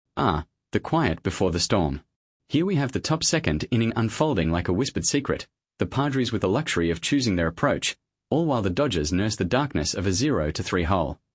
The quiet before the storm. Here we have the top second inning unfolding like a whispered secret, the Padres with the luxury of choosing their approach, all while the Dodgers nurse the darkness of a 0-3 hole.